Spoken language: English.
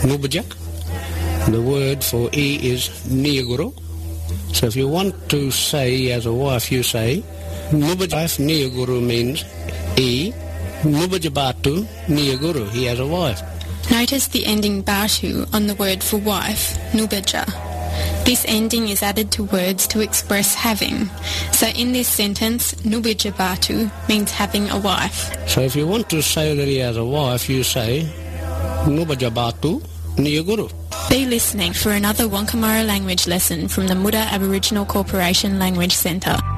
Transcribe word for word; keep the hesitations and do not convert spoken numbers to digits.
Nubaja. The word for E is Niyaguru. So if you want to say as a wife, you say Nubaja wife Niyaguru means E. Nubajabatu Niyaguru, he has a wife. Notice the ending batu on the word for wife, nubaja. This ending is added to words to express having. So in this sentence, nubajabatu means having a wife. So if you want to say that he has a wife, you say Nubajabatu Niyaguru. Be listening for another Wankamara language lesson from the Muda Aboriginal Corporation Language Centre.